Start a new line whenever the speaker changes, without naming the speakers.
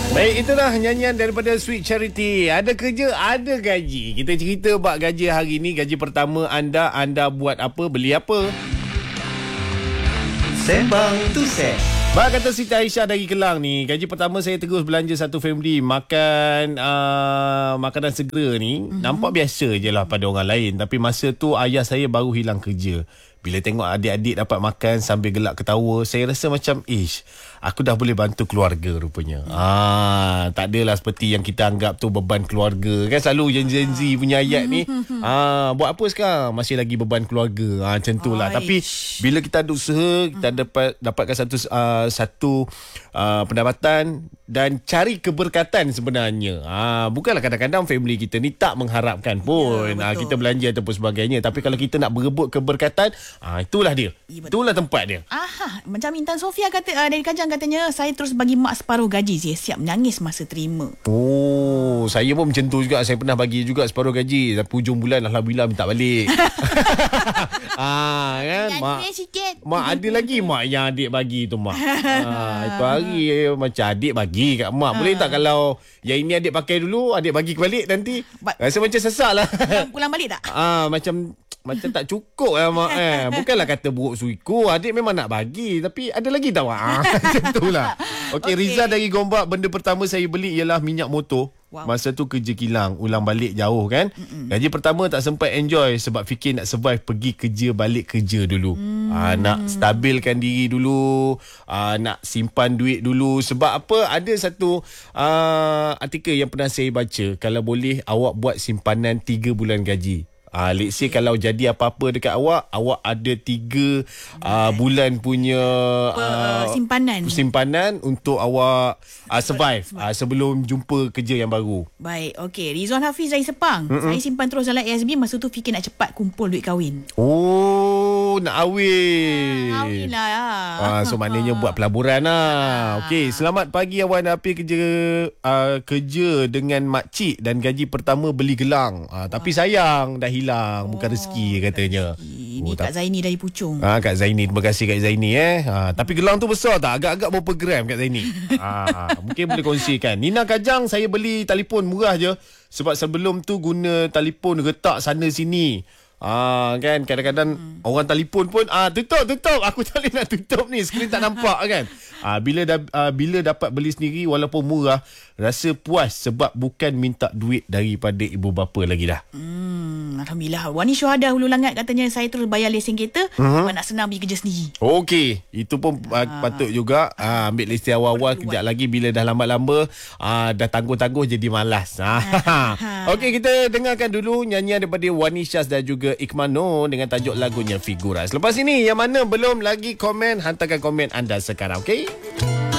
Baik, itulah nyanyian daripada Sweet Charity. Ada kerja, ada gaji. Kita cerita bab gaji hari ni. Gaji pertama anda buat apa, beli apa?
Sembang tu set.
Bak kata Siti Aisyah dari Kelang ni, gaji pertama saya terus belanja satu family makan makanan segera ni. Nampak biasa je lah pada orang lain. Tapi masa tu ayah saya baru hilang kerja. Bila tengok adik-adik dapat makan sambil gelak ketawa, saya rasa macam aku dah boleh bantu keluarga rupanya. Tak adalah seperti yang kita anggap tu beban keluarga. Kan selalu Gen Z punya ayat ni, buat apa sekarang? Masih lagi beban keluarga. Macam tu lah. Tapi bila kita ada usaha, kita dapatkan satu pendapatan dan cari keberkatan sebenarnya. Bukanlah kadang-kadang family kita ni tak mengharapkan pun kita belanja ataupun sebagainya. Tapi kalau kita nak berebut keberkatan, itulah dia. Itulah tempat dia.
Macam Intan Sofia kata dari Kajang katanya, saya terus bagi mak separuh gaji. Saya siap menangis masa terima.
Saya pun macam tu juga. Saya pernah bagi juga separuh gaji. Tapi hujung bulan alhamdulillah minta balik. Kan? Mak ada lagi mak yang adik bagi tu mak. Itu hari macam adik bagi kat mak. Boleh tak kalau yang ini adik pakai dulu, adik bagi balik nanti? Rasa macam sesak lah.
Pulang balik tak?
Macam tak cukup lah mak. Bukanlah kata buruk suiku, adik memang nak bagi, tapi ada lagi tak mak? Macam tu lah. Okay, Riza dari Gombak, benda pertama saya beli ialah minyak motor. Masa tu kerja kilang, ulang balik jauh kan. Gaji pertama tak sempat enjoy sebab fikir nak survive pergi kerja balik kerja dulu. Nak stabilkan diri dulu, nak simpan duit dulu. Sebab apa, ada satu artikel yang pernah saya baca, kalau boleh awak buat simpanan 3 bulan gaji. Let's say kalau jadi apa-apa dekat awak ada 3 bulan punya simpanan untuk awak survive sebelum jumpa kerja yang baru.
Baik, okey. Rizwan Hafiz dari Sepang. Saya simpan terus dalam ASB. Masa tu fikir nak cepat kumpul duit kahwin.
Nak awin.
Kahwin lah.
So maknanya buat pelaburan lah. Okey, selamat pagi Awan Api. Kerja dengan makcik dan gaji pertama beli gelang. Tapi sayang dah hilang, bukan rezeki katanya.
Ini Kak Zaini dari Puchong.
Kak Zaini, terima kasih Kak Zaini tapi gelang tu besar tak? Agak-agak berapa gram Kak Zaini? Mungkin boleh kongsikan. Nina Kajang, saya beli telefon murah je sebab sebelum tu guna telefon retak sana sini. Kan kadang-kadang orang telefon pun tutup, aku tak boleh nak tutup ni, skrin tak nampak kan. Bila dapat beli sendiri walaupun murah, rasa puas sebab bukan minta duit daripada ibu bapa lagi dah.
Alhamdulillah. Wani Syuhada Hulu Langat katanya, saya terus bayar lesen kereta sebab nak senang pergi kerja sendiri. Okey,
itu pun patut juga. Ambil lesen awal-awal, kejap lagi bila dah lambat-lambat dah tangguh-tangguh jadi malas. Okey, kita dengarkan dulu nyanyian daripada Wani Syaz dan juga Ikmano dengan tajuk lagunya Figura. Selepas ini, yang mana belum lagi komen, hantarkan komen anda sekarang, okey?